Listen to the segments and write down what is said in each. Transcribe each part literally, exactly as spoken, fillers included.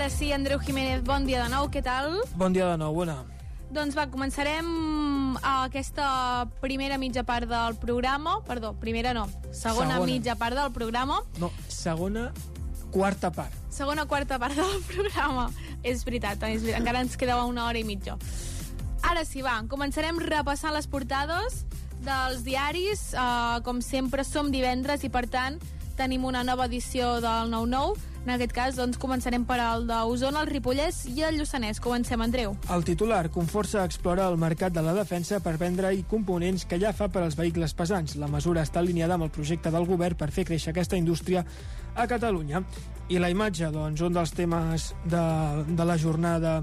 Ara sí, Andreu Jiménez, bon dia de nou, què tal? Bon dia de nou, bona. Doncs va, començarem aquesta primera mitja part del programa, perdó, primera no, segona, segona. mitja part del programa. No, segona, quarta part. Segona, quarta part del programa. És veritat, és veritat, encara ens queda una hora i mitja. Ara sí, va, començarem repassant les portades dels diaris. Uh, com sempre, som divendres i, per tant, tenim una nova edició del nou nou. En aquest cas, doncs, començarem per el d'Osona, el Ripollès i el Lluçanès. Comencem, Andreu. El titular: Conforça explora el mercat de la defensa per vendre-hi components que ja fa per als vehicles pesants. La mesura està alineada amb el projecte del govern per fer créixer aquesta indústria a Catalunya. I la imatge, doncs, un dels temes de, de la jornada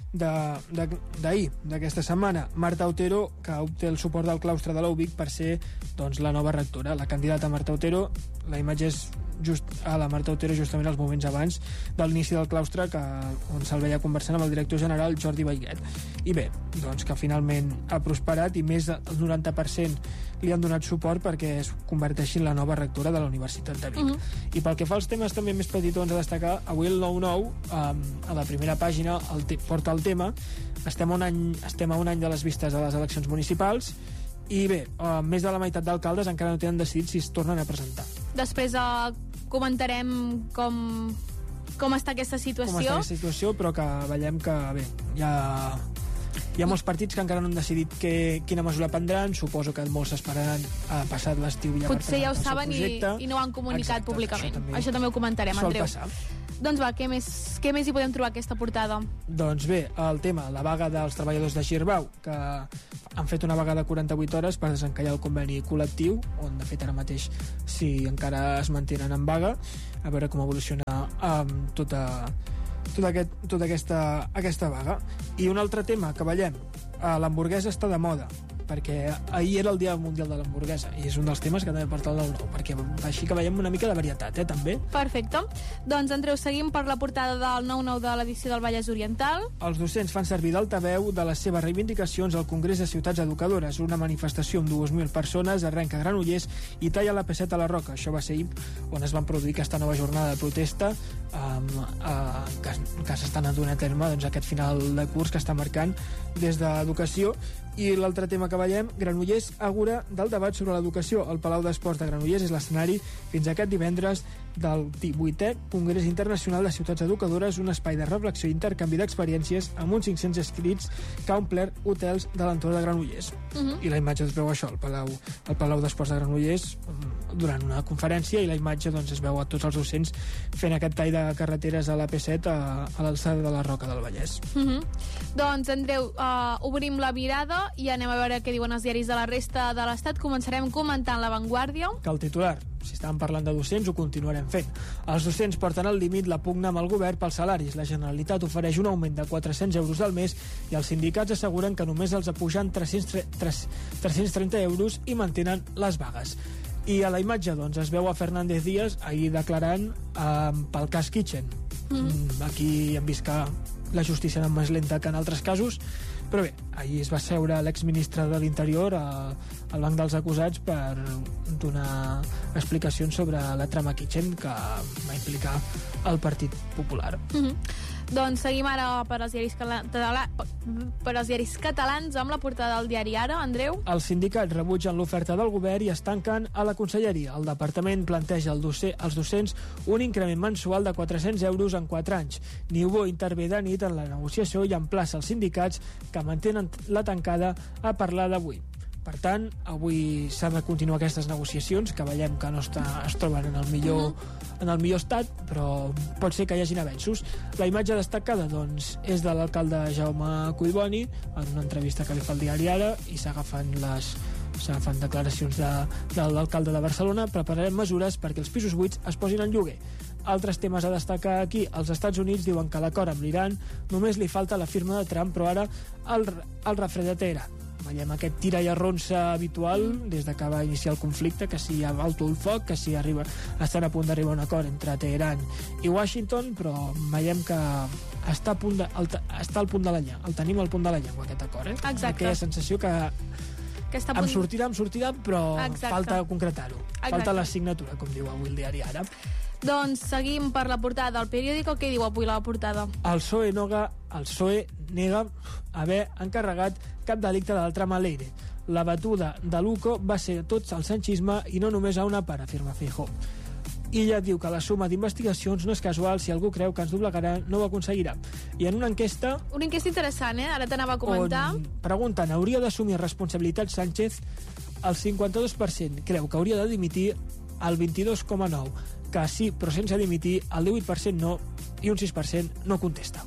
d'ahir, d'aquesta setmana. Marta Otero, que obté el suport del claustre de l'U B I C per ser, doncs, la nova rectora. La candidata Marta Otero, la imatge és just a la Marta Otero justament als moments abans de l'inici del claustre, que, on se'l veia conversant amb el director general Jordi Baiguet. I bé, doncs que finalment ha prosperat i més del noranta per cent li han donat suport perquè es converteixi en la nova rectora de la Universitat de Vic. Uh -huh. I pel que fa als temes també més petitons a destacar, avui el nou nou, um, a la primera pàgina, el te porta el tema. Estem a, un any, estem a un any de les vistes de les eleccions municipals i bé, uh, més de la meitat d'alcaldes encara no tenen decidit si es tornen a presentar. Després uh, comentarem com, com està aquesta situació. Com està aquesta situació, però que veiem que bé, hi ha, hi ha molts partits que encara no han decidit que, quina mesura prendran. Suposo que molts esperaran a passat l'estiu ja. Potser ja ho saben i, i no ho han comunicat. Exacte, públicament. Això també, això també ho comentarem, Andreu. Sol passar. Doncs va, què més, què més hi podem trobar aquesta portada? Doncs bé, el tema, la vaga dels treballadors de Girbau, que han fet una vaga de quaranta-vuit hores per desencallar el conveni col·lectiu, on de fet ara mateix si encara es mantenen en vaga, a veure com evoluciona amb tota, tota, aquest, tota aquesta, aquesta vaga. I un altre tema que veiem, l'hamburguesa està de moda, perquè ahir era el Dia Mundial de l'Hamburguesa i és un dels temes que també porta el nou nou, perquè així que veiem una mica de varietat, eh, també. Perfecte. Doncs, Andreu, seguim per la portada del nou nou de l'edició del Vallès Oriental. Els docents fan servir d'altaveu de les seves reivindicacions al Congrés de Ciutats Educadores. Una manifestació amb dues mil persones arrenca a Granollers i talla la P set a la Roca. Això va ser ahir on es van produir aquesta nova jornada de protesta um, uh, que, que s'estan adonant a terme, doncs, aquest final de curs que està marcant des d'Educació. I l'altre tema que veiem, Granollers agora del debat sobre l'educació. El Palau d'Esports de Granollers és l'escenari fins aquest divendres del divuitè Congrés Internacional de Ciutats Educadores, un espai de reflexió i intercanvi d'experiències amb uns cinc-cents escrits que ha omplert hotels de l'entorn de Granollers. Uh -huh. I la imatge es veu això, el Palau, el Palau d'Esports de Granollers, durant una conferència, i la imatge, doncs, es veu a tots els docents fent aquest tall de carreteres a la P set a, a l'alçada de la Roca del Vallès. Uh -huh. Doncs, Andreu, uh, obrim la mirada i anem a veure què diuen els diaris de la resta de l'Estat. Començarem comentant La Vanguardia. Que el titular, si estàvem parlant de docents, ho continuarem fent. Els docents porten al límit la pugna amb el govern pels salaris. La Generalitat ofereix un augment de quatre-cents euros al mes i els sindicats asseguren que només els apugen tres-cents trenta euros i mantenen les vagues. I a la imatge, doncs, es veu a Fernández Díaz ahir declarant eh, pel cas Kitchen. Mm. Aquí hem vist que la justícia anava més lenta que en altres casos, però bé, ahir es va seure l'exministre de l'Interior al banc dels acusats per donar explicacions sobre la trama Kitchen que va implicar el Partit Popular. Mm-hmm. Doncs seguim ara per als diaris catalans, per als diaris catalans amb la portada del diari Ara, Andreu. Els sindicats rebutgen l'oferta del govern i es tanquen a la conselleria. El departament planteja al doce, als docents un increment mensual de quatre-cents euros en quatre anys. Niubó intervé de nit en la negociació i emplaça els sindicats que mantenen la tancada a parlar d'avui. Per tant, avui s'han de continuar aquestes negociacions, que veiem que no està, es troben en el millor, en el millor estat, però pot ser que hi hagin avenços. La imatge destacada, doncs, és de l'alcalde Jaume Collboni, en una entrevista que li fa el diari Ara, i s'agafen les s'agafen declaracions de, de l'alcalde de Barcelona. Prepararem mesures perquè els pisos buits es posin en lloguer. Altres temes a destacar aquí: els Estats Units diuen que l'acord amb l'Iran només li falta la firma de Trump, però ara el, el refred de Teheran. Veiem aquest tira i arronsa habitual des de que va iniciar el conflicte, que si hi ha alto el foc, que si arriba, estan a punt d'arribar a un acord entre Teheran i Washington, però veiem que està, a punt de, el, està al punt de la llengua, el tenim al punt de la llengua, aquest acord, eh? Exacte. Aquella sensació que, que està em sortirà, em sortirà, però Exacte. falta concretar-ho. Exacte. Falta la signatura, com diu avui el diari Ara. Doncs seguim per la portada del periòdico. Què diu avui la portada? El P S O E, nega, el P S O E nega haver encarregat cap delicte del tram a Leire. La batuda de l'U C O va ser tot el sanchisme i no només a una part, afirma Feijóo. I ja diu que la suma d'investigacions no és casual, si algú creu que ens doblegarà no ho aconseguirà. I en una enquesta... Una enquesta interessant, eh? Ara t'anava a comentar. On pregunten, hauria d'assumir responsabilitat Sánchez? El cinquanta-dos per cent creu que hauria de dimitir, el vint-i-dos coma nou per cent que sí, però sense dimitir, el divuit per cent no, i un sis per cent no contesta.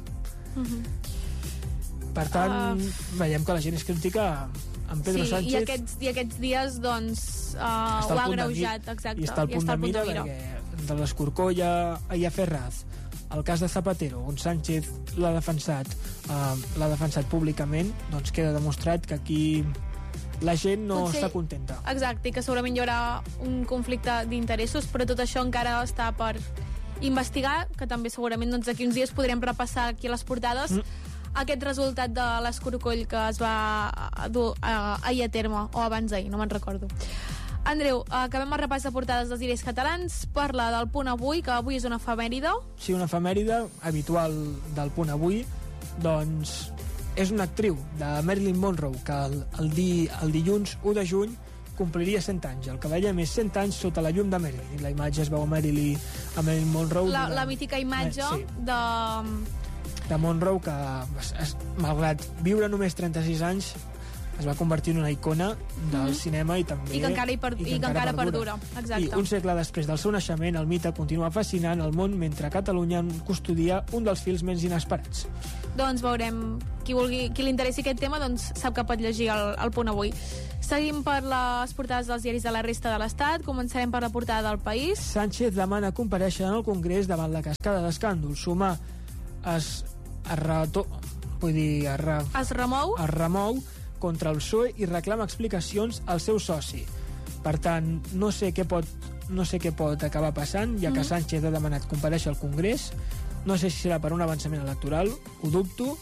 Uh-huh. Per tant, Uh, veiem que la gent és crítica amb Pedro sí, Sánchez. i aquests, i aquests dies, doncs, uh, ho ha agreujat, exacte. I està al punt de mira, perquè entre l'Escorcolla i a Ferraz, el cas de Zapatero, on Sánchez l'ha defensat, uh, l'ha defensat públicament, doncs queda demostrat que aquí la gent no Potser, està contenta. Exacte, i que segurament hi haurà un conflicte d'interessos, però tot això encara està per investigar, que també segurament doncs, d'aquí uns dies podrem repassar aquí a les portades mm. aquest resultat de l'Escorcoll que es va dur uh, ahir a terme, o abans d'ahir, no me'n recordo. Andreu, acabem el repàs de portades dels diaris catalans. Parla del Punt Avui, que avui és una efemèride. Sí, una efemèride habitual del Punt Avui, doncs és una actriu de Marilyn Monroe que el, el, di, el dilluns u de juny compliria cent anys. El que veiem és cent anys sota la llum de Marilyn. La imatge es veu a Marilyn, a Marilyn Monroe. La, de, la mítica imatge eh, sí. de... de Monroe, que es, es, malgrat viure només trenta-sis anys, es va convertir en una icona del mm-hmm. cinema i també... I que encara, hi per, i que encara, encara perdura. Exacte. I un segle després del seu naixement, el mite continua fascinant el món mentre Catalunya custodia un dels fils més inesperats. Doncs veurem, qui, vulgui, qui li interessi aquest tema doncs sap que pot llegir el, el Punt Avui. Seguim per les portades dels diaris de la resta de l'Estat. Començarem per la portada del País. Sánchez demana comparèixer en el Congrés davant la cascada d'escàndols. Sumar es, es, reto, vull dir, es, re, es remou es remou contra el P S O E i reclama explicacions al seu soci. Per tant, no sé què pot, no sé què pot acabar passant, ja que mm. Sánchez ha demanat comparèixer al Congrés. No sé si serà per un avançament electoral, ho dubto,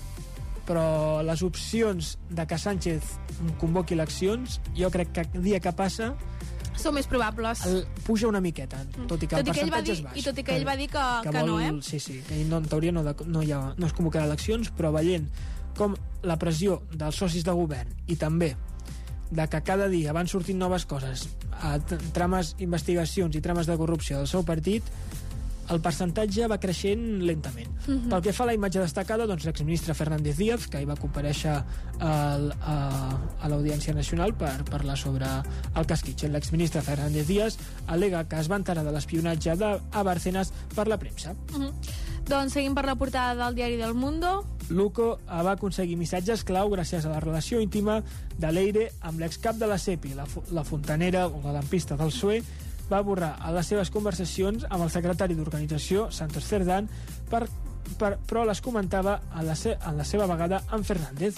però les opcions de que Sánchez convoqui eleccions, jo crec que el dia que passa són més probables. El, puja una miqueta, tot i que tot el percentatge és baix. I tot i que, que ell va dir que, que, que vol, no, eh? Sí, sí, que no, en teoria no, no, hi ha, no es convocarà eleccions, però veient com la pressió dels socis de govern i també de que cada dia van sortint noves coses, a trames, investigacions i trames de corrupció del seu partit, el percentatge va creixent lentament. Uh-huh. Pel que fa a la imatge destacada, doncs l'exministre Fernández Díaz, que hi va comparèixer al, a, a l'Audiència Nacional per parlar sobre el casquitx. L'exministre Fernández Díaz al·lega que es va enterar de l'espionatge de, a Bárcenas per la premsa. Uh-huh. Doncs seguim per la portada del diari del Mundo. L'U C O va aconseguir missatges clau gràcies a la relació íntima de Leire amb l'excap de la SEPI, la, la fontanera o la lampista del P S O E, va borrar a les seves conversacions amb el secretari d'organització, Santos Cerdán, per, per, però les comentava a la, se, a la seva vegada amb Fernández.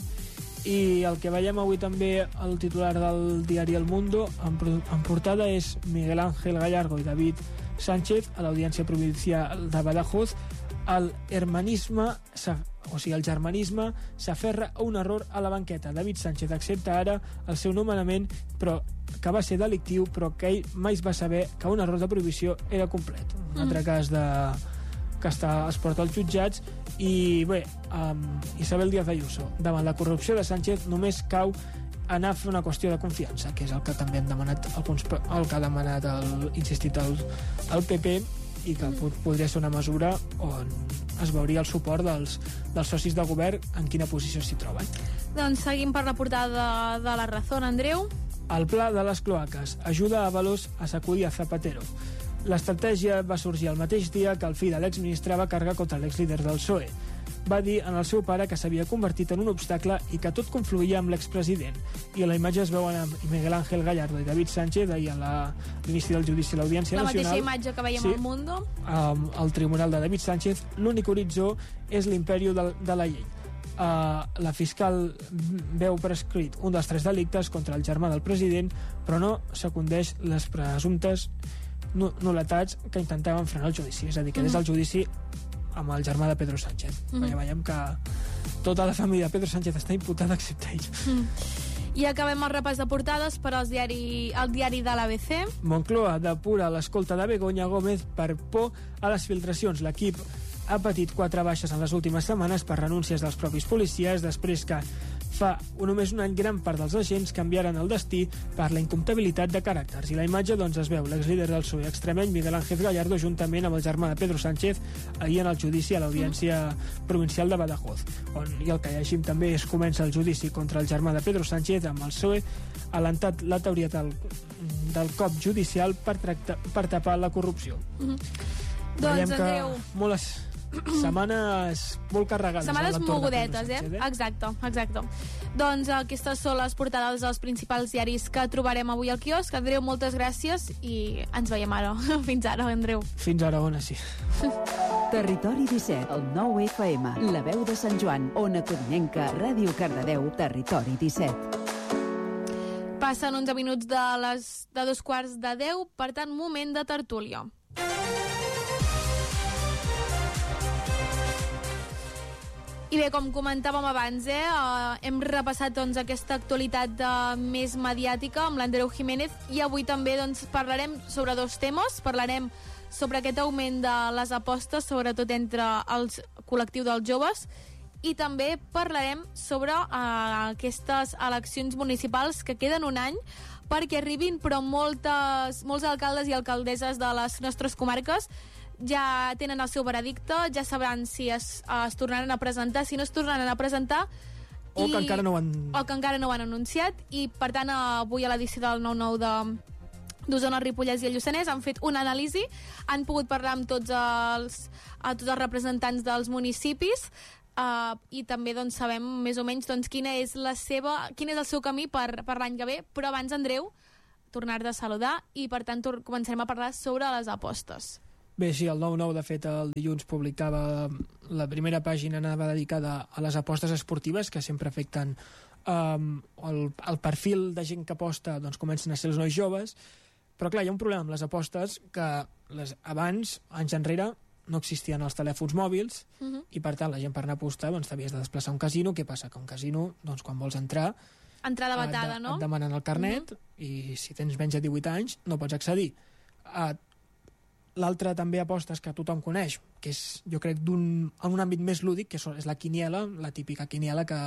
I el que veiem avui també al titular del diari El Mundo, en, en portada, és Miguel Ángel Gallardo i David Sánchez a l'Audiència Provincial de Badajoz. El hermanisme, o sigui, el germanisme s'aferra a un error a la banqueta. David Sánchez accepta ara el seu nomenament, però que va ser delictiu, però que ell mai va saber que un error de prohibició era complet. Un mm. altre cas de, que està, es porta als jutjats. I bé, um, Isabel Díaz Ayuso, davant la corrupció de Sánchez, només cau anar a fer una qüestió de confiança, que és el que també han demanat alguns, el que ha demanat el, insistit el, el P P, i que mm. podria ser una mesura on es veuria el suport dels, dels socis de govern en quina posició s'hi troben. Doncs seguim per la portada de, de La Razón, Andreu. El pla de les cloaques ajuda a Avalos a sacudir a Zapatero. L'estratègia va sorgir el mateix dia que el fill de l'exministre va carregar contra l'exlíder del P S O E. Va dir en el seu pare que s'havia convertit en un obstacle i que tot confluïa amb l'expresident. I a la imatge es veuen amb Miguel Ángel Gallardo i David Sánchez ahir a l'inici del judici a l'Audiència la Nacional. La mateixa imatge que veiem sí, al Mundo. Um, al tribunal de David Sánchez, l'únic horitzó és l'imperi de, de la llei. Uh, la fiscal veu prescrit un dels tres delictes contra el germà del president, però no secundeix les presumptes nul·litats que intentaven frenar el judici. És a dir, que des del judici amb el germà de Pedro Sánchez. Mm-hmm. Veiem que tota la família de Pedro Sánchez està imputada excepte ell. Mm. I acabem el repàs de portades per als diari, el diari de l'A B C. Moncloa depura l'escolta de Begoña Gómez per por a les filtracions. L'equip ha patit quatre baixes en les últimes setmanes per renúncies dels propis policies després que fa només un any gran part dels agents canviaren el destí per la incomptabilitat de caràcters. I la imatge doncs es veu l'exlíder del P S O E extremeny Miguel Ángel Gallardo juntament amb el germà de Pedro Sánchez ahir en el judici a l'Audiència Provincial de Badajoz, on, i el que llegim també es comença el judici contra el germà de Pedro Sánchez amb el P S O E alentat la teoria del, del cop judicial per, tractar, per tapar la corrupció. Mm-hmm. Doncs, Andreu... Moltes setmanes molt carregades. Setmanes mogudetes, eh? eh? Exacte, exacte. Doncs aquestes són les portades dels principals diaris que trobarem avui al quiosc. Andreu, moltes gràcies i ens veiem ara. Fins ara, Andreu. Fins ara, Ona, sí. Territori disset, el nou F M, la veu de Sant Joan, Ona Codinenca, Ràdio Cardedeu, Territori disset. Passen onze minuts de, les, de dos quarts de deu, per tant, moment de tertúlia. I bé, com comentàvem abans, eh, uh, hem repassat doncs, aquesta actualitat uh, més mediàtica amb l'Andreu Jiménez i avui també doncs, parlarem sobre dos temes. Parlarem sobre aquest augment de les apostes, sobretot entre el col·lectiu dels joves, i també parlarem sobre uh, aquestes eleccions municipals que queden un any perquè arribin, però moltes, molts alcaldes i alcaldesses de les nostres comarques ja tenen el seu veredicte, ja sabran si es, es tornaran a presentar, si no es tornaran a presentar, o i, que encara no ho han... o que encara no ho han anunciat, i per tant avui a l'edició del nou nou de d'Osona, Ripollès i el Lluçanès han fet una anàlisi, han pogut parlar amb tots els, a tots els representants dels municipis, uh, i també doncs, sabem més o menys doncs, quina és la seva, quin és el seu camí per, per l'any que ve, però abans, Andreu, tornar-te a saludar i per tant començarem a parlar sobre les apostes. Bé, sí, el nou nou, de fet, el dilluns publicava la primera pàgina, anava dedicada a les apostes esportives, que sempre afecten um, el, el perfil de gent que aposta, doncs comencen a ser els nois joves, però clar, hi ha un problema amb les apostes que les, abans, anys enrere, no existien els telèfons mòbils, uh-huh. i per tant la gent per anar a apostar doncs t'havies de desplaçar a un casino. Què passa? Que un casino, doncs quan vols entrar, entrada batada, et, no? Et demanen el carnet, uh-huh. i si tens menys de divuit anys no pots accedir. Uh, L'altre també apostes que tothom coneix, que és, jo crec, d'un, en un àmbit més lúdic, que és la quiniela, la típica quiniela que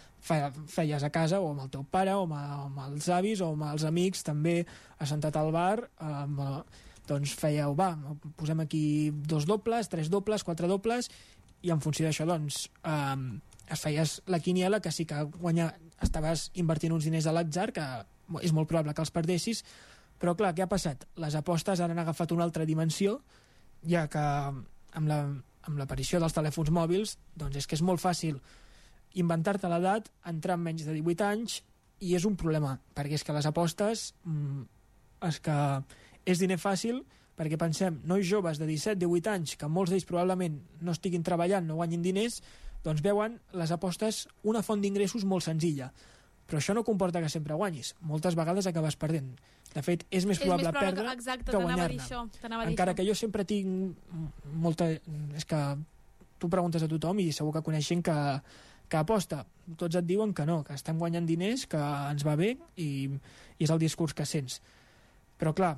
feies a casa, o amb el teu pare, o amb, amb els avis, o amb els amics, també assentat al bar, eh, doncs fèieu, va, posem aquí dos dobles, tres dobles, quatre dobles, i en funció d'això, doncs, eh, es feies la quiniela, que sí que guanyar, estaves invertint uns diners a l'atzar, que és molt probable que els perdessis. Però clar, què ha passat? Les apostes han agafat una altra dimensió, ja que amb la, amb l'aparició dels telèfons mòbils, doncs és que és molt fàcil inventar-te l'edat, entrar amb menys de divuit anys, i és un problema, perquè és que les apostes mm, és que és diner fàcil, perquè pensem, nois joves de disset divuit anys, que molts d'ells probablement no estiguin treballant, no guanyin diners, doncs veuen les apostes una font d'ingressos molt senzilla. Però això no comporta que sempre guanyis. Moltes vegades acabes perdent. De fet, és més probable, és més probable perdre que, exacte, que guanyar-ne. Encara que jo sempre tinc molta... És que tu preguntes a tothom i segur que coneix gent que, que aposta. Tots et diuen que no, que estem guanyant diners, que ens va bé, i, i és el discurs que sents. Però clar,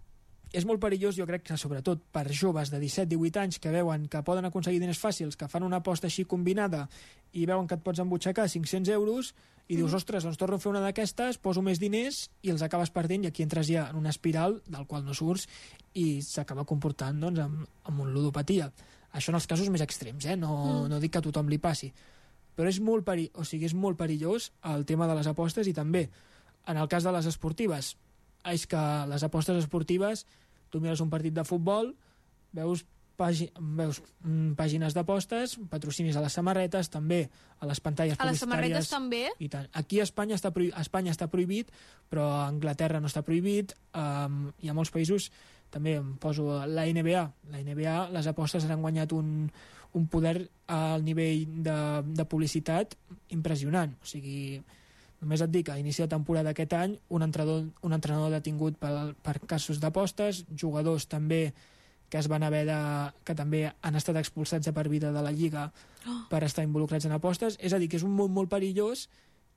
és molt perillós, jo crec que sobretot per joves de disset divuit anys que veuen que poden aconseguir diners fàcils, que fan una aposta així combinada i veuen que et pots embutxacar cinc-cents euros i dius, ostres, doncs torno a fer una d'aquestes, poso més diners i els acabes perdent, i aquí entres ja en una espiral del qual no surts i s'acaba comportant doncs, amb, amb una ludopatia. Això en els casos més extrems, eh? no, mm. no dic que a tothom li passi. Però és molt, peri... o sigui, és molt perillós el tema de les apostes, i també en el cas de les esportives. És que les apostes esportives, tu mires un partit de futbol, veus, pàgi... veus mm, pàgines d'apostes, patrocinis a les samarretes, també a les pantalles publicitàries. A les samarretes també? I tant. Aquí a Espanya està, prohibit, a Espanya està prohibit, però a Anglaterra no està prohibit, um, i a molts països també em poso la N B A. La N B A, les apostes han guanyat un, un poder al nivell de, de publicitat impressionant. O sigui, només et dic que a inici de temporada aquest any un entrenador, un entrenador detingut per, per casos d'apostes, jugadors també que es van haver de... que també han estat expulsats de per vida de la Lliga oh. per estar involucrats en apostes. És a dir, que és un món molt perillós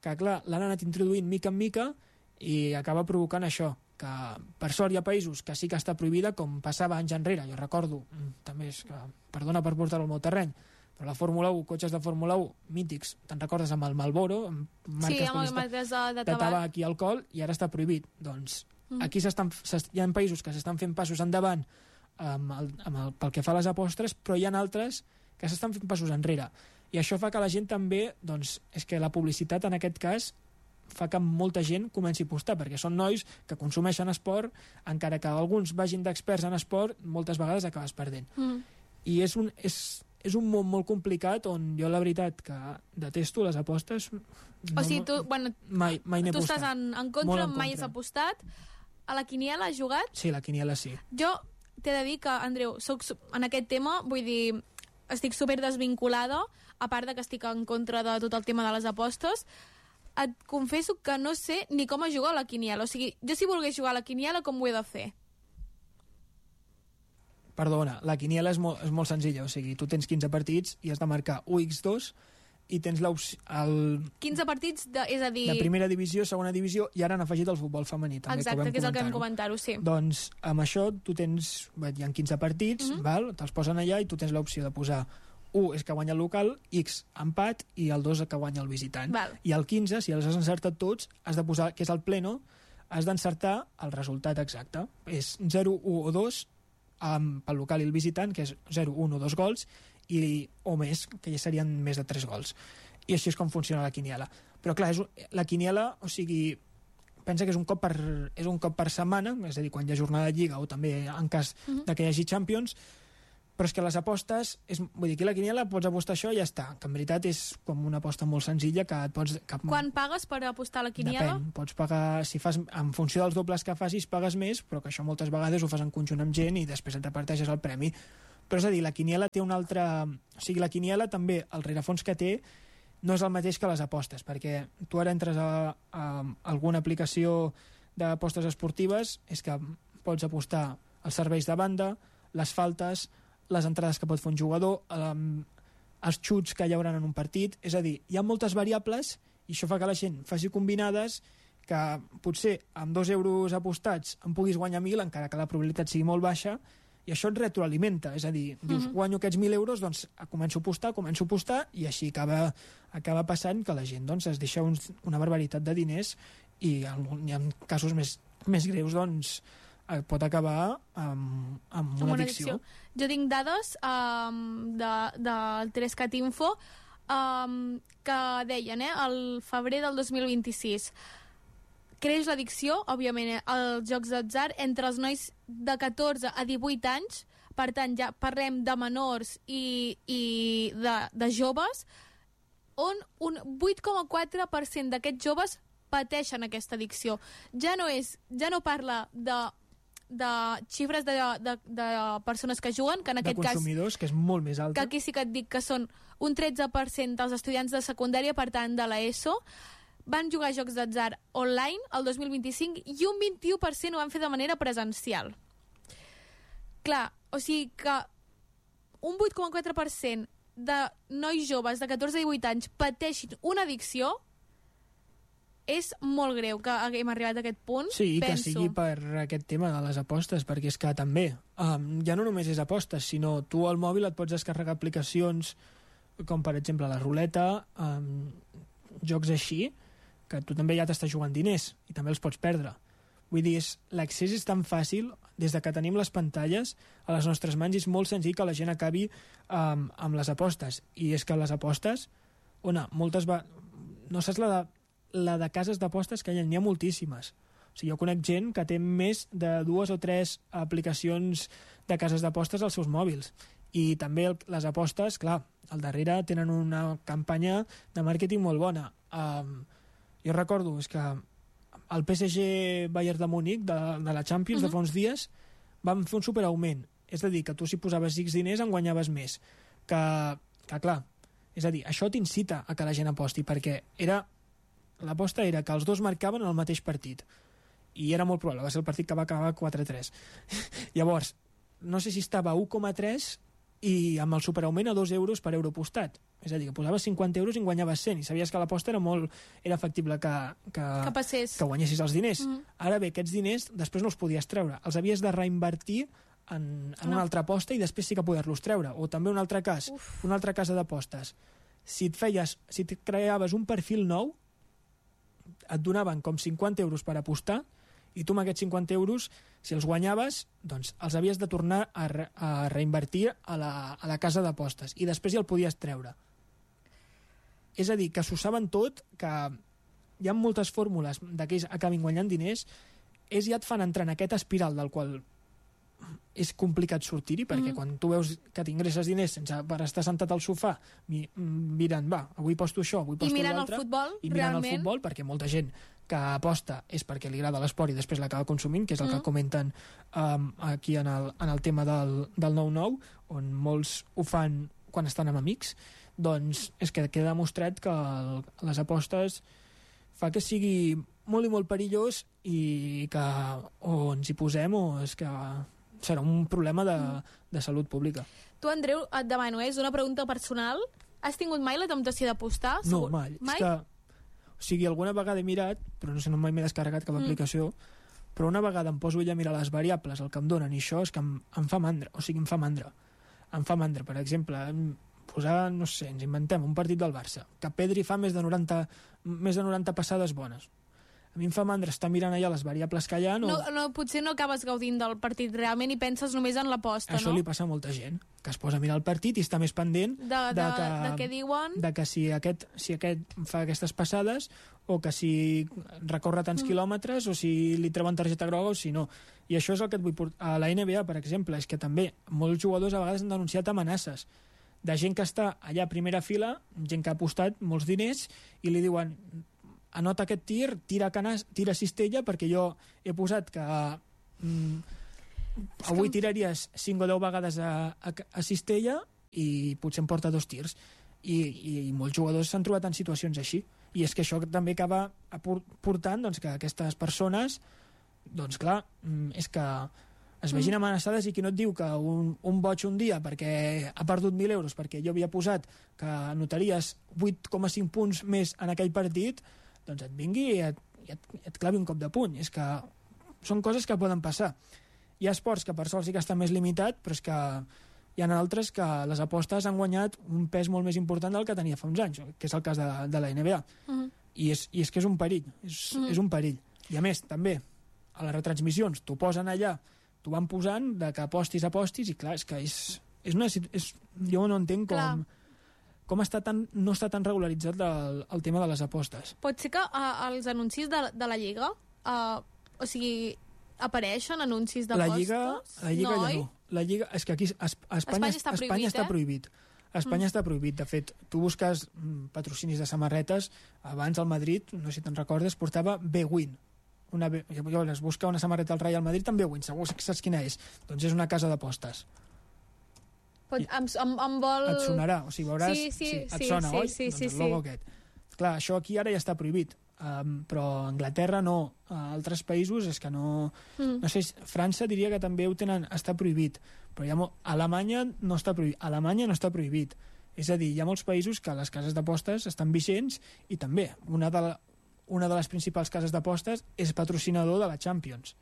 que clar, l'han anat introduint mica en mica i acaba provocant això, que per sort hi ha països que sí que està prohibida, com passava anys enrere. Jo recordo, també és que, perdona per portar-ho al meu terreny, però la Fórmula u, cotxes de Fórmula u mítics, te'n recordes amb el Marlboro, amb marques, sí, amb marques de, de, de tabac i alcohol, i ara està prohibit. Doncs mm. aquí s'estan, hi ha països que s'estan fent passos endavant amb el, amb el, pel que fa a les apostes, però hi ha altres que s'estan fent passos enrere. I això fa que la gent també, doncs, és que la publicitat en aquest cas fa que molta gent comenci a apostar, perquè són nois que consumeixen esport, encara que alguns vagin d'experts en esport, moltes vegades acabes perdent. Mm. I és un, és, és un món molt complicat on jo la veritat que detesto les apostes. No, o sigui, tu, bueno, mai, mai n'he tu apostat. estàs en, en contra, en mai contra. has apostat. A la quiniela has jugat? Sí, la quiniela sí. Jo t'he de dir que, Andreu, soc en aquest tema, vull dir, estic super desvinculada, a part de que estic en contra de tot el tema de les apostes. Et confesso que no sé ni com es juga a la quiniela. O sigui, jo si volgués jugar a la quiniela, com ho he de fer? Perdona, la quiniela és molt, és molt senzilla. O sigui, tu tens quinze partits i has de marcar u per dos i tens l'opció... El... quinze partits, de, és a dir... de primera divisió, segona divisió, i ara han afegit el futbol femení. També, exacte, que, que és el que vam comentar-ho, sí. Doncs amb això tu tens... Hi ha quinze partits, mm-hmm. val? Te'ls posen allà i tu tens l'opció de posar u és que guanya el local, X empat i el dos que guanya el visitant. Val. I el quinze, si els has encertat tots, has de posar, que és el pleno, has d'encertar el resultat exacte. És zero, u o dos amb pel local i el visitant, que és zero, un o dos gols, i, o més, que ja serien més de tres gols. I així és com funciona la quiniela. Però clar, és, la quiniela, o sigui, pensa que és un cop per, és un cop per setmana, és a dir, quan hi ha jornada de Lliga o també en cas mm-hmm. de que hi hagi Champions, però és que les apostes, és, vull dir, que la quiniela pots apostar això i ja està, que en veritat és com una aposta molt senzilla que et pots... Que, quan pagues per apostar a la quiniela? Depèn, pots pagar, si fas, en funció dels dobles que facis, pagues més, però que això moltes vegades ho fas en conjunt amb gent i després et reparteixes el premi. Però és a dir, la quiniela té una altra... O sigui, la quiniela també, el rerefons que té, no és el mateix que les apostes, perquè tu ara entres a, a alguna aplicació d'apostes esportives, és que pots apostar els serveis de banda, les faltes, les entrades que pot fer un jugador, um, els xuts que hi haurà en un partit, és a dir, hi ha moltes variables i això fa que la gent faci combinades que potser amb dos euros apostats en puguis guanyar mil, encara que la probabilitat sigui molt baixa, i això et retroalimenta, és a dir, dius, mm-hmm. guanyo aquests mil euros, doncs començo a apostar, començo a apostar, i així acaba, acaba passant que la gent doncs, es deixa uns, una barbaritat de diners i en, hi ha casos més, més greus, doncs, pot acabar amb, amb una, una addicció. addicció. Jo tinc dades um, de, del Trescat Info um, que deien, eh, el febrer del dos mil vint-i-sis creix l'addicció, òbviament, als jocs d'atzar entre els nois de catorze a divuit anys, per tant ja parlem de menors i, i de, de joves, on un vuit coma quatre per cent d'aquests joves pateixen aquesta addicció. Ja no és, ja no parla de de xifres de, de, de persones que juguen, que en aquest cas... De consumidors, cas, que és molt més alta. Que aquí sí que et dic que són un tretze per cent dels estudiants de secundària, per tant, de l'ESO, van jugar a jocs d'atzar online el dos mil vint-i-cinc i un vint-i-u per cent ho van fer de manera presencial. Clar, o sigui que un vuit coma quatre per cent de nois joves de catorze a divuit anys pateixin una addicció és molt greu que haguem arribat a aquest punt. Sí, i penso. Que sigui per aquest tema de les apostes, perquè és que també um, ja no només és apostes, sinó tu al mòbil et pots descarregar aplicacions com per exemple la ruleta, um, jocs així, que tu també ja t'estàs jugant diners i també els pots perdre. Vull dir, l'accés és tan fàcil, des de que tenim les pantalles a les nostres mans, és molt senzill que la gent acabi um, amb les apostes. I és que les apostes, ona, moltes va... no saps la de la de cases d'apostes que hi ha, n'hi ha moltíssimes. O sigui, jo conec gent que té més de dues o tres aplicacions de cases d'apostes als seus mòbils. I també el, les apostes, clar, al darrere tenen una campanya de màrqueting molt bona. Um, jo recordo, és que el P S G Bayern de Múnich de, de la Champions, uh-huh. de fa uns dies, van fer un superaugment. És a dir, que tu si posaves X diners en guanyaves més. Que, que clar, és a dir, això t'incita a que la gent aposti, perquè era... l'aposta era que els dos marcaven en el mateix partit i era molt probable, va ser el partit que va acabar quatre a tres. Llavors, no sé si estava a u coma tres i amb el superaugment a dos euros per euro apostat. És a dir, que posaves cinquanta euros i en guanyaves cent, i sabies que l'aposta era molt era factible que, que, que, passés. que guanyessis els diners. Mm. Ara bé, aquests diners després no els podies treure, els havies de reinvertir en, en No. una altra aposta i després sí que poder-los treure. O també un altre cas, Uf. una altra casa d'apostes. Si et feies, si et creaves un perfil nou, et donaven com cinquanta euros per apostar, i tu amb aquests cinquanta euros, si els guanyaves, doncs els havies de tornar a, re, a reinvertir a la, a la casa d'apostes, i després ja el podies treure. És a dir, que s'ho saben tot, que hi ha moltes fórmules de que ells acabin guanyant diners, ells ja et fan entrar en aquest espiral del qual és complicat sortir-hi, perquè Mm. quan tu veus que t'ingresses diners sense per estar sentat al sofà, mi- mirant, va, avui posto això, avui I posto mirant el l'altre, futbol, i mirant realment. el futbol, perquè molta gent que aposta és perquè li agrada l'esport i després l'acaba consumint, que és el Mm. que comenten um, aquí en el, en el tema del, del nou nou, on molts ho fan quan estan amb amics, doncs és que queda demostrat que el, les apostes fa que sigui molt i molt perillós i que o ens hi posem o és que serà un problema de, de salut pública. Tu, Andreu, et demano, eh? És una pregunta personal. Has tingut mai la temptació d'apostar? No, Segur- mai. Mai? És que, o sigui, alguna vegada he mirat, però no sé, no mai m'he descarregat cap Mm. aplicació, però una vegada em poso ella a mirar les variables, el que em donen, i això és que em, em fa mandra, o sigui, em fa mandra. Em fa mandra, per exemple, em- posar, no sé, ens inventem un partit del Barça, que Pedri fa més de noranta, més de noranta passades bones. A mi em fa mandra estar mirant allà les variables que hi ha, o... No, no, potser no acabes gaudint del partit realment i penses només en l'aposta, Això no? li passa a molta gent, que es posa a mirar el partit i està més pendent De, de, de de, que, què diuen. de que si aquest, si aquest fa aquestes passades o que si recorre tants mm. quilòmetres o si li treuen targeta groga o si no. I això és el que et vull portar. A la N B A, per exemple, és que també molts jugadors a vegades han denunciat amenaces de gent que està allà a primera fila, gent que ha apostat molts diners i li diuen anota aquest tir, tira, canas, tira cistella perquè jo he posat que mm, avui tiraries cinc o deu vegades a, a, a cistella i potser em porta dos tirs. I, i, i molts jugadors s'han trobat en situacions així. I és que això també acaba portant doncs, que aquestes persones, doncs clar, mm, és que es vegin amenaçades i qui no et diu que un, un boig un dia perquè ha perdut mil euros perquè jo havia posat que anotaries vuit coma cinc punts més en aquell partit, doncs et vingui i et, i et, et clavi un cop de puny. És que són coses que poden passar. Hi ha esports que per sort sí que està més limitat, però és que hi ha altres que les apostes han guanyat un pes molt més important del que tenia fa uns anys, que és el cas de, de la N B A. Uh-huh. I, és, I és que és un perill, és, Mm. és un perill. I a més, també, a les retransmissions t'ho posen allà, t'ho van posant de que apostis, apostis, i clar, és que és, és una, és, jo no entenc com, Clar. com està tan, no està tan regularitzat el, el tema de les apostes. Pot ser que uh, els anuncis de, de la Lliga, uh, o sigui, apareixen anuncis La d'apostes? Lliga, la Lliga no, ja no. La Lliga, és que aquí a Espanya, Espanya està Espanya prohibit, està eh? prohibit. A Espanya mm. està prohibit. De fet, tu busques mm, patrocinis de samarretes, abans al Madrid, no sé si te'n recordes, portava B-Win. Una B... Llavors, busca una samarreta al Real Madrid amb B-Win, segur que saps quina és. Doncs és una casa d'apostes. Pot, em, em, em vol... Et sonarà, o sigui, veuràs... Sí, sí, et sí, sona, sí, oi? sí, doncs sí, el sí. logo aquest. Clar, això aquí ara ja està prohibit, um, però a Anglaterra no. A altres països és que no... Mm. No sé, França diria que també ho tenen, està prohibit, però hi ha mo... Alemanya no està prohibit. Alemanya no està prohibit. És a dir, hi ha molts països que les cases d'apostes estan vigents i també una de, la... una de les principals cases d'apostes és patrocinador de la Champions.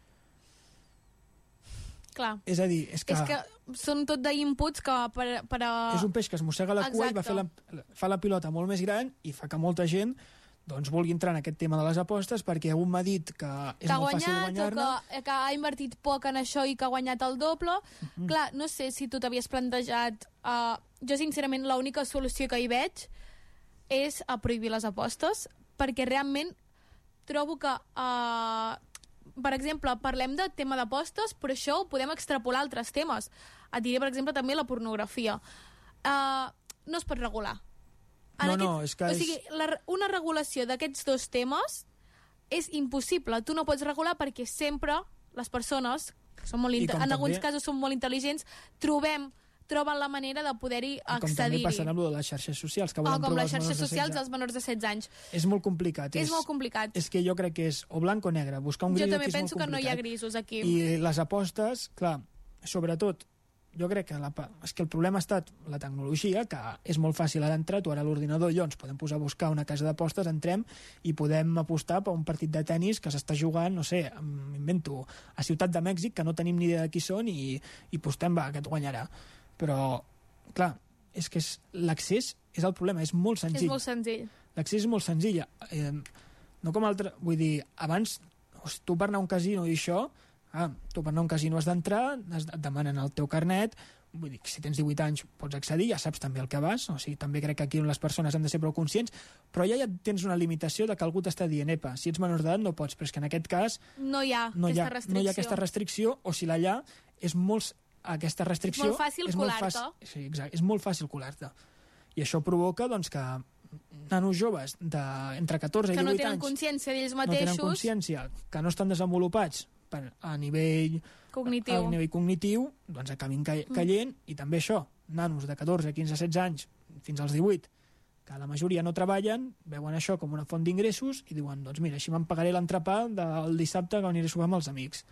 Clar. És a dir, és que... És que són tot d'inputs que per, per a... És un peix que es mossega la cua i va fer la, fa la pilota molt més gran i fa que molta gent doncs, vulgui entrar en aquest tema de les apostes perquè algú m'ha dit que és que ha molt guanyat fàcil o guanyar-ne. que, que ha invertit poc en això i que ha guanyat el doble. Mm-hmm. Clar, no sé si tu t'havies plantejat... Uh, jo, sincerament, l'única solució que hi veig és a prohibir les apostes, perquè realment trobo que... Uh, per exemple, parlem de tema d'apostes, però això ho podem extrapolar a altres temes. Et diré, per exemple, també la pornografia. Uh, no es pot regular. En No, aquest, no, és que o és- sigui, la, una regulació d'aquests dos temes és impossible. Tu no pots regular perquè sempre les persones, que són molt I inte- com en alguns també- casos són molt intel·ligents, trobem troben la manera de poder-hi I com també accedir-hi. passarà amb lo de les xarxes socials, que O volen com provar les els xarxes menors de socials setze. dels menors de setze anys. És molt complicat. És molt complicat. És que jo crec que és o blanc o negre. Buscar un Jo gris també aquí és penso molt que no hi ha complicat. grisos aquí. I les apostes, clar, sobretot jo crec que, la, és que el problema ha estat la tecnologia, que és molt fàcil ara entrar, tu ara a l'ordinador i jo ens podem posar a buscar una casa d'apostes, entrem i podem apostar per un partit de tennis que s'està jugant, no sé, m'invento, a Ciutat de Mèxic, que no tenim ni idea de qui són, i, i apostem, va, que et guanyarà. Però, clar, és que és, l'accés és el problema, és molt senzill. És molt senzill. L'accés és molt senzill. Eh, no com altre... Vull dir, abans, tu per anar a un casino i això, ah, tu per anar a un casino has d'entrar, et demanen el teu carnet, vull dir, si tens divuit anys pots accedir, ja saps també el que vas, o sigui, també crec que aquí les persones han de ser prou conscients, però ja, ja tens una limitació de que algú t'està dient, epa, si ets menor d'edat no pots, però és que en aquest cas no hi ha, no hi ha, aquesta, restricció. no hi ha aquesta restricció, o si la hi ha, és molt, aquesta restricció... És molt fàcil colar-te. Sí, exacte, és molt fàcil colar-te. I això provoca, doncs, que nanos joves d'entre catorze i divuit anys... Que no tenen consciència d'ells mateixos... No tenen consciència, que no estan desenvolupats per, a nivell cognitiu, a nivell cognitiu doncs acabin caient, mm. i també això, nanos de catorze, quinze, setze anys fins als divuit, que la majoria no treballen, veuen això com una font d'ingressos i diuen, doncs mira, així me'n pagaré l'entrepà del dissabte que aniré a sopar amb els amics.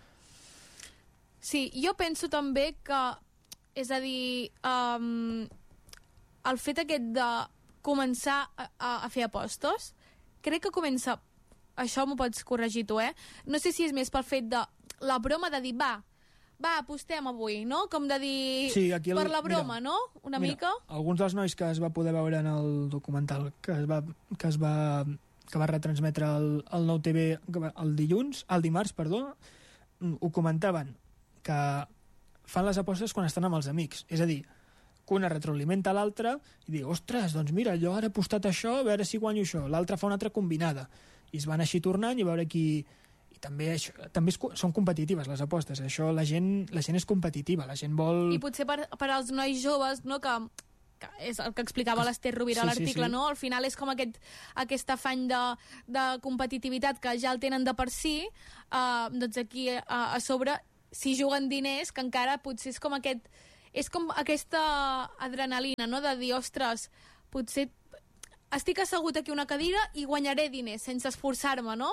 Sí, jo penso també que, és a dir, um, el fet aquest de començar a, a, a fer apostes, crec que comença, això m'ho pots corregir tu, eh? No sé si és més pel fet de la broma de dir, va, va, apostem avui, no? Com de dir, sí, aquí el, per la broma, mira, no? Una mira, mica. Alguns dels nois que es va poder veure en el documental que es va, que es va, que va retransmetre el, el Nou T V el dilluns, el dimarts, perdó, ho comentaven, que fan les apostes quan estan amb els amics, és a dir, que una retroalimenta l'altre i diu, ostres, doncs mira, jo ara he apostat això, a veure si guanyo això, l'altre fa una altra combinada, i es van així tornant i a veure qui... I també, això, també és, són competitives les apostes, això la gent, la gent és competitiva, la gent vol... I potser per, per als nois joves, no, que, que és el que explicava l'Ester Rovira a sí, l'article, sí, sí. no? Al final és com aquest, aquest afany de, de competitivitat que ja el tenen de per si, uh, doncs aquí a, a sobre, si juguen diners, que encara potser és com aquest... És com aquesta adrenalina, no?, de dir, ostres, potser estic assegut aquí a una cadira i guanyaré diners sense esforçar-me, no?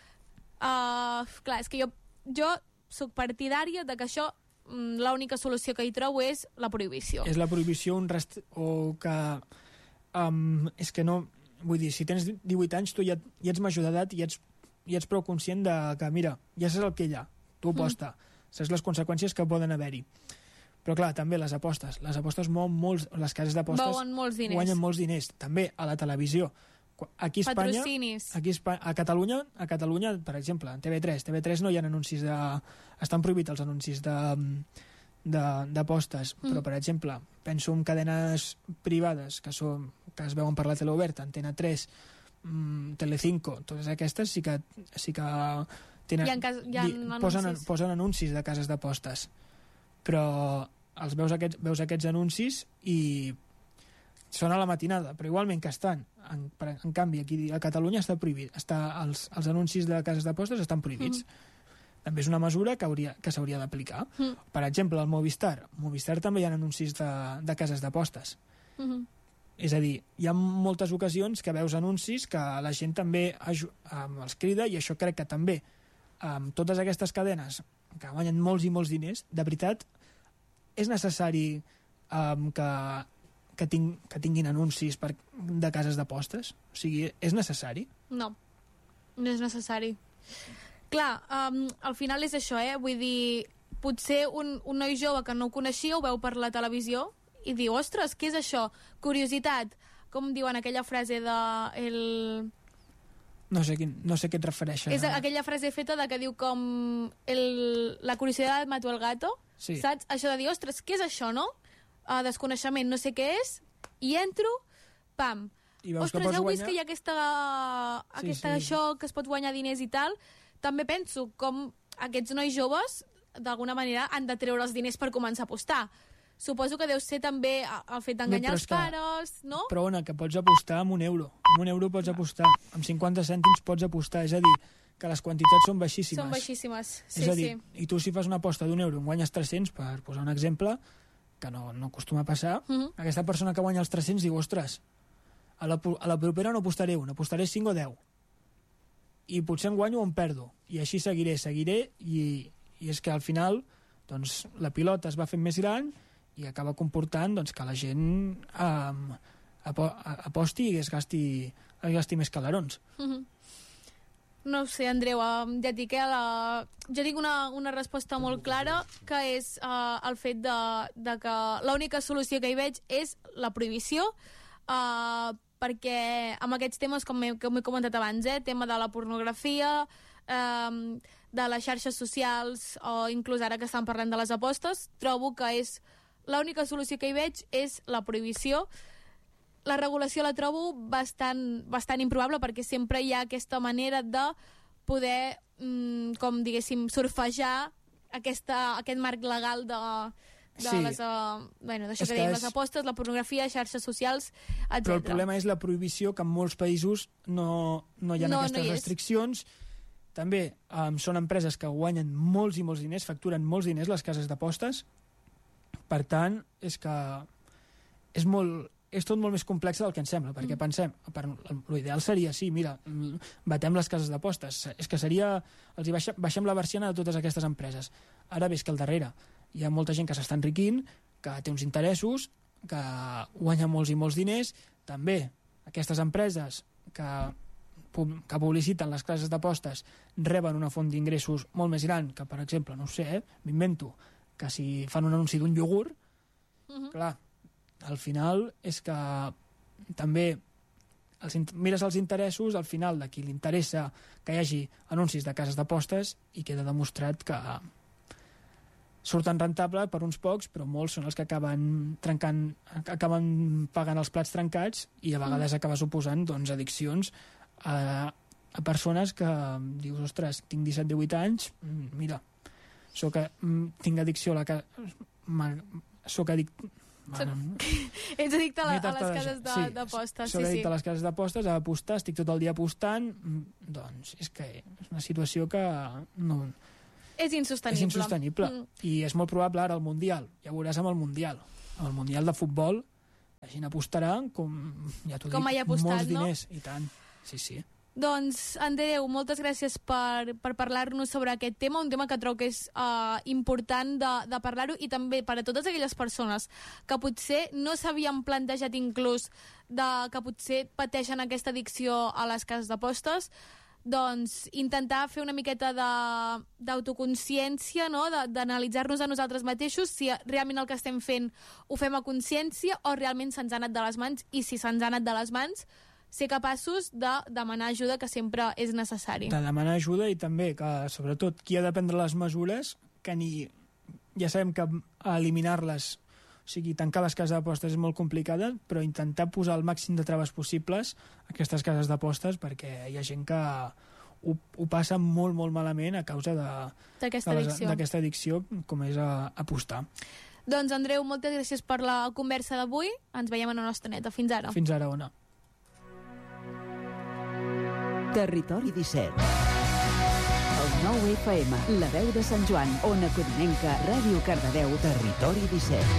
Uh, clar, és que jo, jo soc partidària de que això, l'única solució que hi trobo és la prohibició. És la prohibició un rest... o que... Um, és que no... Vull dir, si tens divuit anys, tu ja, ja ets major d'edat i ja ets, ja ets prou conscient de que, mira, ja saps el que hi ha, tu aposta, mm. saps les conseqüències que poden haver-hi. Però clar, també les apostes. Les apostes mouen molts... Les cases d'apostes molts diners. guanyen molts diners. També a la televisió. Aquí a Espanya... Patrocinis. Aquí a, Espanya, a Catalunya, a Catalunya, per exemple, en T V tres. T V tres no hi ha anuncis de... Estan prohibits els anuncis de d'apostes. Mm. Però, per exemple, penso en cadenes privades que, són, que es veuen per la tele oberta, Antena tres, mm, Telecinco, totes aquestes sí que, sí que tenen, hi ha, cas, hi ha di, posen, posen anuncis de cases d'apostes. Però els veus aquests, veus aquests anuncis i són a la matinada, però igualment que estan. En, en canvi, aquí a Catalunya està prohibit. Està, els, els anuncis de cases d'apostes estan prohibits. Mm. També és una mesura que, hauria, que s'hauria d'aplicar. Mm. Per exemple, el Movistar. Movistar també hi ha anuncis de, de cases d'apostes. Mm-hmm. És a dir, hi ha moltes ocasions que veus anuncis que la gent també um, els crida, i això crec que també amb um, totes aquestes cadenes que guanyen molts i molts diners, de veritat, és necessari um, que, que, ting, que tinguin anuncis per, de cases d'apostes? O sigui, és necessari? No, no és necessari. Clar, um, al final és això, eh? Vull dir, potser un, un noi jove que no ho coneixia ho veu per la televisió i diu, ostres, què és això? Curiositat. Com diuen aquella frase de... El... No sé, quin, no sé què et refereixes. És aquella frase feta de que diu com el, la curiositat mató el gato, sí. Saps? Això de dir, ostres, què és això, no? Uh, desconeixement, no sé què és, i entro, pam. I veus ostres, que heu guanyar... vist que hi ha aquesta, aquesta sí, sí. això, que es pot guanyar diners i tal? També penso com aquests nois joves, d'alguna manera, han de treure els diners per començar a apostar. Suposo que deu ser també el fet d'enganyar no, els pares, no? Però, Ona, que pots apostar amb un euro. Amb un euro pots apostar. Amb cinquanta cèntims pots apostar. És a dir, que les quantitats són baixíssimes. Són baixíssimes, sí, és a dir, sí. I tu si fas una aposta d'un euro i en guanyes tres-cents, per posar un exemple, que no, no acostuma a passar, uh-huh. aquesta persona que guanya els tres-cents diu, ostres, a la, a la propera no apostaré un, apostaré cinc o deu. I potser en guanyo o en perdo. I així seguiré, seguiré, i, i és que al final doncs, la pilota es va fent més gran i acaba comportant doncs, que la gent eh, aposti i es gasti, es gasti més calarons. Mm-hmm. No ho sé, Andreu, uh, ja et dic, eh, la... jo dic una, una resposta molt clara, que és uh, el fet de, de que l'única solució que hi veig és la prohibició, uh, perquè amb aquests temes, com he, com he comentat abans, eh, tema de la pornografia, um, de les xarxes socials, o inclús ara que estan parlant de les apostes, trobo que és l'única solució que hi veig és la prohibició. La regulació la trobo bastant, bastant improbable, perquè sempre hi ha aquesta manera de poder, mmm, com diguéssim, surfejar aquesta, aquest marc legal de, de sí. les, uh, bueno, d'això que, que dèiem, és... les apostes, la pornografia, xarxes socials, etcètera. Però el problema és la prohibició, que en molts països no, no hi ha no, aquestes no restriccions. També um, són empreses que guanyen molts i molts diners, facturen molts diners les cases d'apostes. Per tant, és que és molt... és tot molt més complex del que ens sembla, perquè mm. pensem, per, l'ideal seria, sí, mira, batem les cases d'apostes, és que seria, els hi baixem, baixem la persiana de totes aquestes empreses. Ara ves que al darrere hi ha molta gent que s'està enriquint, que té uns interessos, que guanya molts i molts diners, també aquestes empreses que, que publiciten les cases d'apostes reben una font d'ingressos molt més gran que, per exemple, no ho sé, eh, m'invento, que si fan un anunci d'un iogurt, mm-hmm. clar, al final és que també els, mires els interessos al final de qui li interessa que hi hagi anuncis de cases d'apostes i queda demostrat que surten rentable per uns pocs, però molts són els que acaben trencant, acaben pagant els plats trencats i a vegades mm. acaba suposant doncs, addiccions a, a persones que dius, ostres, tinc disset divuit anys, mira, soc, tinc addicció a la casa, soc addicte Bueno, ets addicte a, la, a les cases d'apostes. Sí, soc addicte sí, sí. a les cases d'apostes, a apostar, estic tot el dia apostant, doncs és que és una situació que no... És insostenible. És insostenible. Mm. I és molt probable ara al Mundial, ja ho veuràs amb el Mundial. Amb el Mundial de futbol la gent apostarà com, ja t'ho dic, apostat, molts diners, no? I tant, sí, sí. Doncs, Andreu, moltes gràcies per, per parlar-nos sobre aquest tema, un tema que trobo que és uh, important de, de parlar-ho, i també per a totes aquelles persones que potser no s'havien plantejat inclús de, que potser pateixen aquesta addicció a les cases d'apostes, doncs intentar fer una miqueta d'autoconsciència, no? D'analitzar-nos a nosaltres mateixos, si realment el que estem fent ho fem a consciència o realment se'ns ha anat de les mans, i si se'ns ha anat de les mans, ser capaços de demanar ajuda, que sempre és necessari. De demanar ajuda, i també que, sobretot, qui ha de prendre les mesures, que ni... ja sabem que eliminar-les, o sigui, tancar les cases d'apostes és molt complicada, però intentar posar el màxim de traves possibles a aquestes cases d'apostes, perquè hi ha gent que ho, ho passa molt, molt malament a causa d'aquesta addicció. d'aquesta addicció, com és a, apostar. Doncs, Andreu, moltes gràcies per la conversa d'avui. Ens veiem a la nostra neta. Fins ara. Fins ara, Ona. Territori disset. El nou F M, la veu de Sant Joan, Ona Codinenca, Ràdio Cardedeu, Territori disset.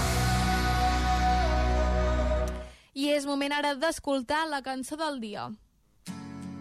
I és moment ara d'escoltar la cançó del dia.